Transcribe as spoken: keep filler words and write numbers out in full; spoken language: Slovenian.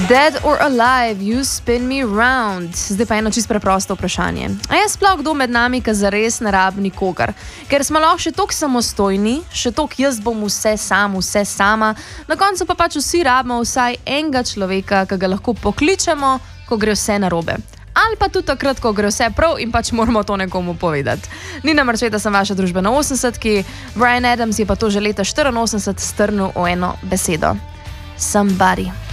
Dead or alive, you spin me round. Zdaj pa eno čisto preprosto vprašanje. A je sploh kdo med nami, ki zares ne rabi nikogar? Ker smo lahko še toliko samostojni, še toliko jaz bom vse sam, vse sama, na koncu pa pač vsi rabimo vsaj enega človeka, ki ga lahko pokličemo, ko gre vse narobe. Ali pa tudi takrat, ko gre vse prav in pač moramo to nekomu povedati. Nina Marčeta sem vaša družbena osemdesetki, Bryan Adams je pa to že leta štiriinosemdeset strnil v eno besedo. Somebody.